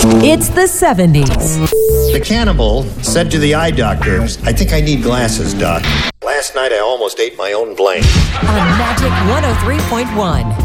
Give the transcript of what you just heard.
It's the 70s. The cannibal said to the eye doctors, "I think I need glasses, Doc. Last night I almost ate my own blank." On Magic 103.1.